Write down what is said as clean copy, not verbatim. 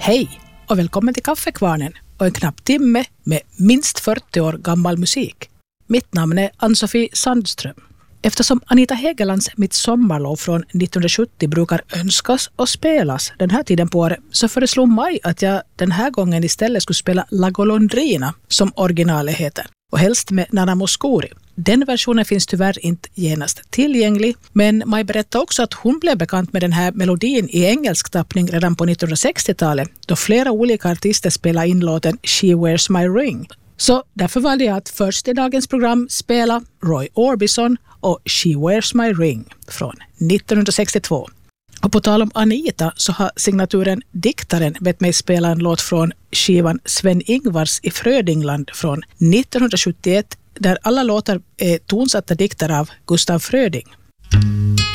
Hej och välkommen till Kaffekvarnen och en knapp timme med minst 40 år gammal musik. Mitt namn är Ann-Sofie Sandström. Eftersom Anita Hegelands Mitt sommarlov från 1970 brukar önskas och spelas den här tiden på året, så föreslog Maj att jag den här gången istället skulle spela La Golondrina som originalet heter, och helst med Nana Mouskouri. Den versionen finns tyvärr inte genast tillgänglig, men Maj berättade också att hon blev bekant med den här melodin i engelsk tappning redan på 1960-talet, då flera olika artister spelade in låten She Wears My Ring. Så därför valde jag att först i dagens program spela Roy Orbison och She Wears My Ring från 1962. Och på tal om Anita så har signaturen Diktaren bett mig spela en låt från skivan Sven-Ingvars i Frödingland från 1971, där alla låtar är tonsatta dikter av Gustaf Fröding.